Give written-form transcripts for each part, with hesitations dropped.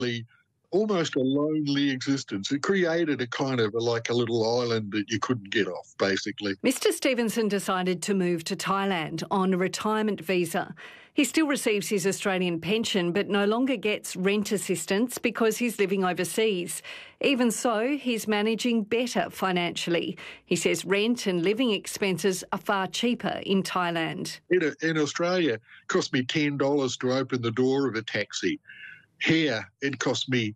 almost a lonely existence. It created a kind of like a little island that you couldn't get off, basically. Mr Stevenson decided to move to Thailand on a retirement visa. He still receives his Australian pension but no longer gets rent assistance because he's living overseas. Even so, he's managing better financially. He says rent and living expenses are far cheaper in Thailand. In Australia, it cost me $10 to open the door of a taxi. Here, it cost me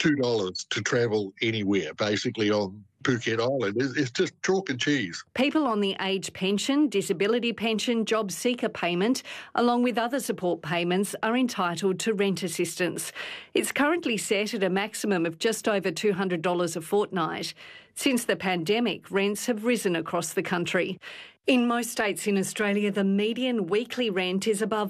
$2 to travel anywhere, basically on Phuket Island. It's just chalk and cheese. People on the age pension, disability pension, job seeker payment, along with other support payments, are entitled to rent assistance. It's currently set at a maximum of just over $200 a fortnight. Since the pandemic, rents have risen across the country. In most states in Australia, the median weekly rent is above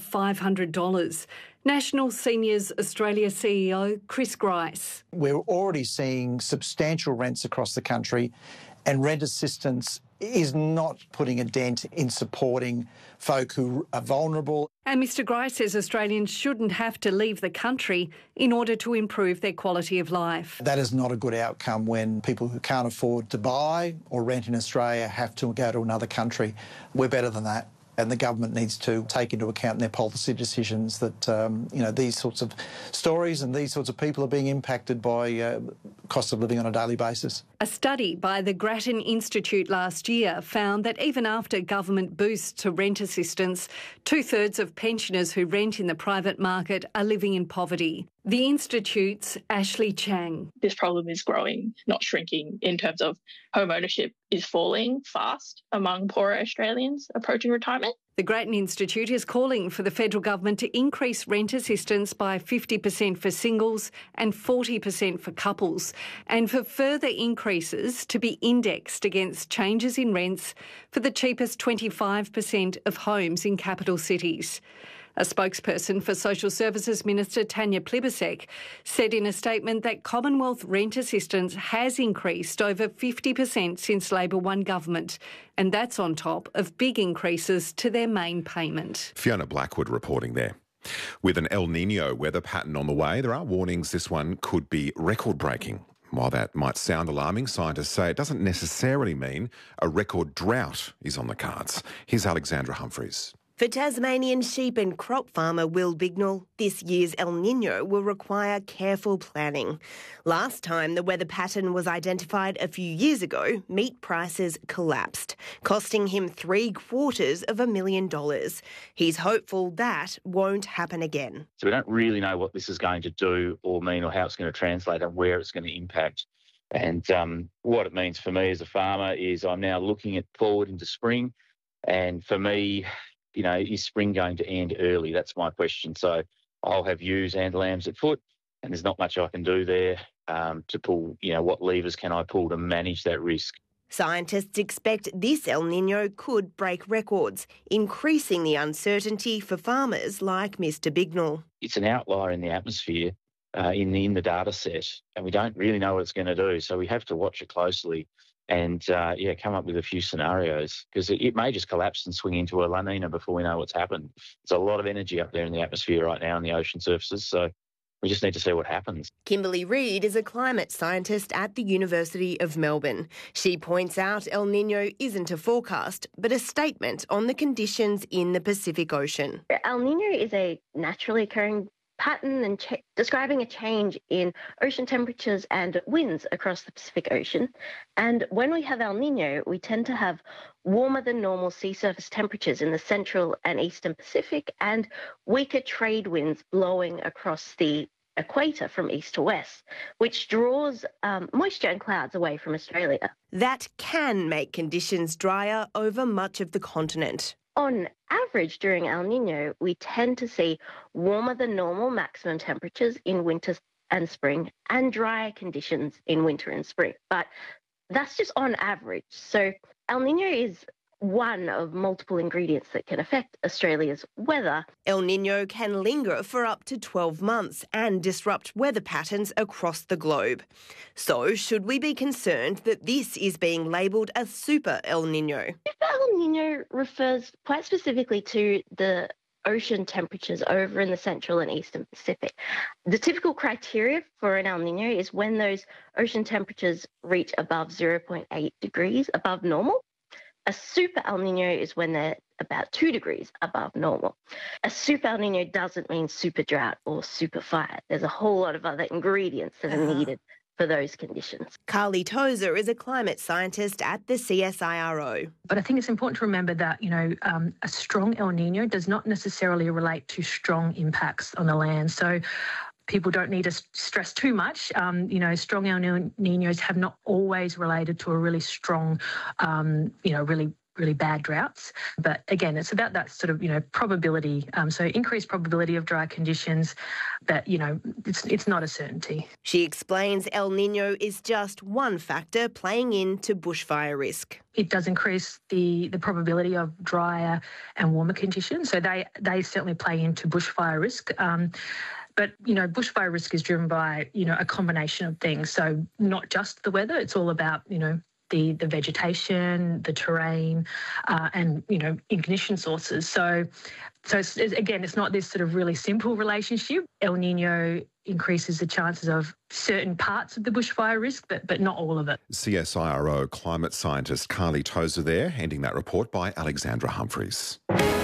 $500. National Seniors Australia CEO Chris Grice. We're already seeing substantial rents across the country, and rent assistance is not putting a dent in supporting folk who are vulnerable. And Mr Grice says Australians shouldn't have to leave the country in order to improve their quality of life. That is not a good outcome when people who can't afford to buy or rent in Australia have to go to another country. We're better than that. And the government needs to take into account in their policy decisions that, these sorts of stories and these sorts of people are being impacted by cost of living on a daily basis. A study by the Grattan Institute last year found that even after government boosts to rent assistance, 2/3 of pensioners who rent in the private market are living in poverty. The Institute's Ashley Chang. This problem is growing, not shrinking, in terms of home ownership is falling fast among poorer Australians approaching retirement. The Grattan Institute is calling for the federal government to increase rent assistance by 50% for singles and 40% for couples, and for further increases to be indexed against changes in rents for the cheapest 25% of homes in capital cities. A spokesperson for Social Services Minister Tanya Plibersek said in a statement that Commonwealth rent assistance has increased over 50% since Labor won government, and that's on top of big increases to their main payment. Fiona Blackwood reporting there. With an El Nino weather pattern on the way, there are warnings this one could be record-breaking. While that might sound alarming, scientists say it doesn't necessarily mean a record drought is on the cards. Here's Alexandra Humphreys. For Tasmanian sheep and crop farmer Will Bignell, this year's El Nino will require careful planning. Last time the weather pattern was identified a few years ago, meat prices collapsed, costing him $750,000. He's hopeful that won't happen again. So we don't really know what this is going to do or mean or how it's going to translate and where it's going to impact. And what it means for me as a farmer is I'm now looking forward into spring, and for me, is spring going to end early? That's my question. So I'll have ewes and lambs at foot, and there's not much I can do there to pull, what levers can I pull to manage that risk? Scientists expect this El Nino could break records, increasing the uncertainty for farmers like Mr Bignell. It's an outlier in the atmosphere, in the data set, and we don't really know what it's going to do. So we have to watch it closely and, come up with a few scenarios, because it may just collapse and swing into a La Nina before we know what's happened. There's a lot of energy up there in the atmosphere right now in the ocean surfaces, so we just need to see what happens. Kimberly Reid is a climate scientist at the University of Melbourne. She points out El Nino isn't a forecast, but a statement on the conditions in the Pacific Ocean. El Nino is a naturally occurring pattern and describing a change in ocean temperatures and winds across the Pacific Ocean. And when we have El Nino, we tend to have warmer than normal sea surface temperatures in the central and eastern Pacific and weaker trade winds blowing across the equator from east to west, which draws moisture and clouds away from Australia. That can make conditions drier over much of the continent. On average, during El Nino, we tend to see warmer than normal maximum temperatures in winter and spring and drier conditions in winter and spring. But that's just on average. So El Nino is one of multiple ingredients that can affect Australia's weather. El Nino can linger for up to 12 months and disrupt weather patterns across the globe. So should we be concerned that this is being labelled a super El Nino? El Nino refers quite specifically to the ocean temperatures over in the central and eastern Pacific. The typical criteria for an El Nino is when those ocean temperatures reach above 0.8 degrees above normal. A super El Nino is when they're about 2 degrees above normal. A super El Nino doesn't mean super drought or super fire. There's a whole lot of other ingredients that are needed for those conditions. Carly Tozer is a climate scientist at the CSIRO. But I think it's important to remember that, a strong El Nino does not necessarily relate to strong impacts on the land. So people don't need to stress too much. Strong El Niños have not always related to a really strong, really bad droughts. But again, it's about that sort of, probability. So increased probability of dry conditions, but, it's not a certainty. She explains El Nino is just one factor playing into bushfire risk. It does increase the probability of drier and warmer conditions. So they certainly play into bushfire risk. But, bushfire risk is driven by, a combination of things. So not just the weather, it's all about, the vegetation, the terrain, and, ignition sources. So it's not this sort of really simple relationship. El Nino increases the chances of certain parts of the bushfire risk, but not all of it. CSIRO climate scientist Carly Tozer there, ending that report by Alexandra Humphreys.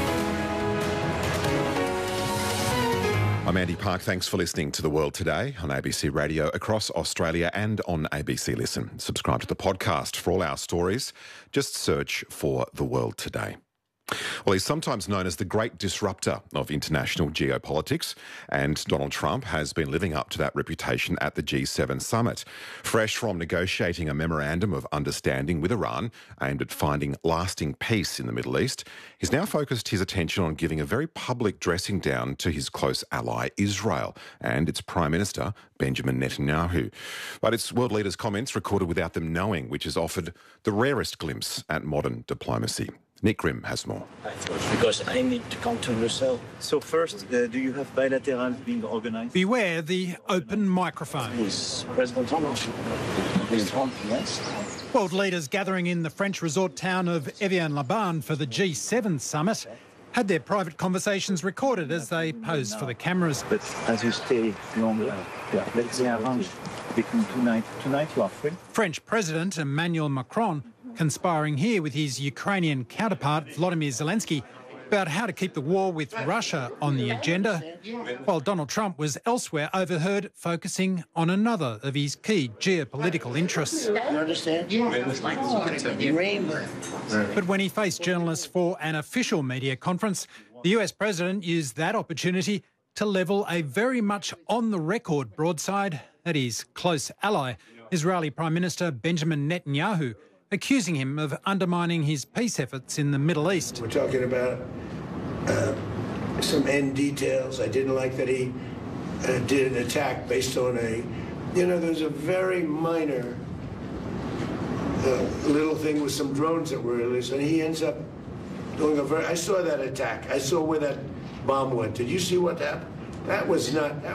I'm Andy Park. Thanks for listening to The World Today on ABC Radio across Australia and on ABC Listen. Subscribe to the podcast for all our stories. Just search for The World Today. Well, he's sometimes known as the great disruptor of international geopolitics, and Donald Trump has been living up to that reputation at the G7 summit. Fresh from negotiating a memorandum of understanding with Iran aimed at finding lasting peace in the Middle East, he's now focused his attention on giving a very public dressing down to his close ally Israel and its Prime Minister Benjamin Netanyahu. But it's world leaders' comments recorded without them knowing, which has offered the rarest glimpse at modern diplomacy. Nick Grimm has more. Because I need to come to Brussels. So first, do you have bilaterals being organised? Beware the open microphone. With President Trump. Yes. World leaders gathering in the French resort town of Evian-les-Bains for the G7 summit had their private conversations recorded as they posed for the cameras. But as you stay longer, let's arrange between tonight you are free. French President Emmanuel Macron conspiring here with his Ukrainian counterpart Volodymyr Zelensky about how to keep the war with Russia on the agenda, while Donald Trump was elsewhere overheard focusing on another of his key geopolitical interests. You understand? But when he faced journalists for an official media conference, the US president used that opportunity to level a very much on-the-record broadside at his close ally, Israeli Prime Minister Benjamin Netanyahu, accusing him of undermining his peace efforts in the Middle East. We're talking about some end details. I didn't like that he did an attack based on there's a very minor little thing with some drones that were released, and he ends up doing I saw that attack. I saw where that bomb went. Did you see what happened? That was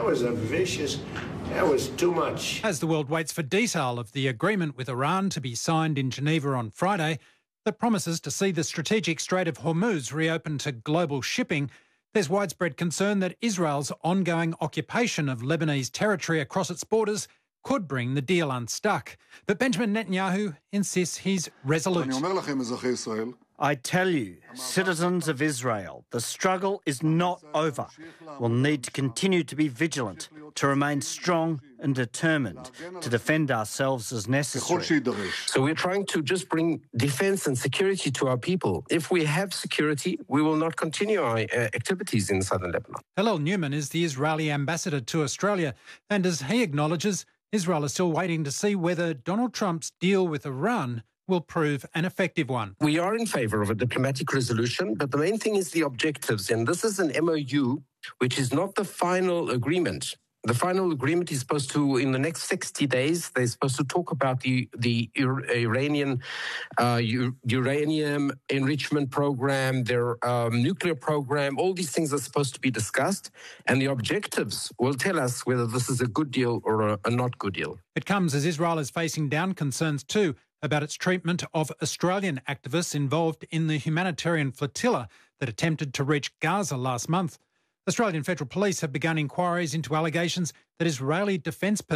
too much. As the world waits for detail of the agreement with Iran to be signed in Geneva on Friday that promises to see the strategic Strait of Hormuz reopened to global shipping, there's widespread concern that Israel's ongoing occupation of Lebanese territory across its borders could bring the deal unstuck. But Benjamin Netanyahu insists he's resolute. I tell you, citizens of Israel, the struggle is not over. We'll need to continue to be vigilant, to remain strong and determined, to defend ourselves as necessary. So we're trying to just bring defense and security to our people. If we have security, we will not continue our activities in southern Lebanon. Hillel Newman is the Israeli ambassador to Australia, and as he acknowledges, Israel is still waiting to see whether Donald Trump's deal with Iran will prove an effective one. We are in favour of a diplomatic resolution, but the main thing is the objectives. And this is an MOU, which is not the final agreement. The final agreement is supposed to, in the next 60 days, they're supposed to talk about the Iranian uranium enrichment program, their nuclear program. All these things are supposed to be discussed, and the objectives will tell us whether this is a good deal or a not good deal. It comes as Israel is facing down concerns too about its treatment of Australian activists involved in the humanitarian flotilla that attempted to reach Gaza last month. Australian Federal Police have begun inquiries into allegations that Israeli defence